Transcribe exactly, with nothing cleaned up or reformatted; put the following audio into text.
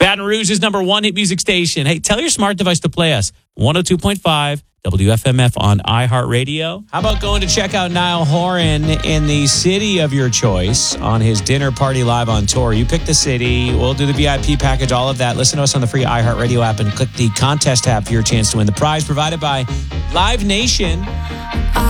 Baton Rouge's number one hit music station. Hey, tell your smart device to play us. one oh two point five W F M F on iHeartRadio. How about going to check out Niall Horan in the city of your choice on his Dinner Party Live on Tour? You pick the city. We'll do the V I P package, all of that. Listen to us on the free iHeartRadio app and click the contest tab for your chance to win the prize provided by Live Nation.